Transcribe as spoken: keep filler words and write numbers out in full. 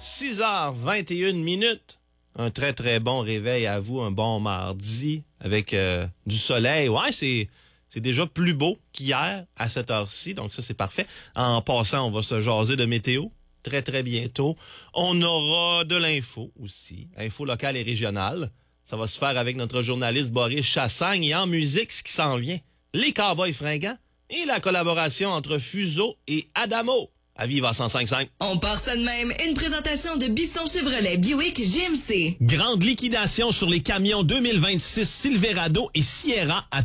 six heures vingt et une minutes. Un très, très bon réveil à vous, un bon mardi avec euh, du soleil. Ouais, c'est c'est déjà plus beau qu'hier à cette heure-ci, donc ça, c'est parfait. En passant, on va se jaser de météo très, très bientôt. On aura de l'info aussi, info locale et régionale. Ça va se faire avec notre journaliste Boris Chassagne. Et en musique, ce qui s'en vient, les Cowboys fringants et la collaboration entre Fuseau et Adamo. À Vive à cent cinq virgule cinq. On part ça de même. Une présentation de Bisson Chevrolet Buick G M C. Grande liquidation sur les camions deux mille vingt-six Silverado et Sierra à